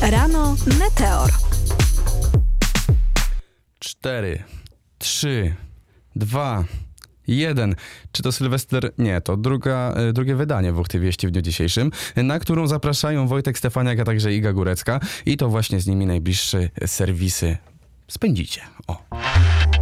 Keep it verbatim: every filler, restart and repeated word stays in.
Rano Meteor. Cztery, trzy, dwa, jeden. Czy to Sylwester? Nie, to druga, drugie wydanie Wuchty Wieści w dniu dzisiejszym, na którą zapraszają Wojtek Stefaniak, a także Iga Górecka. I to właśnie z nimi najbliższe serwisy spędzicie. O.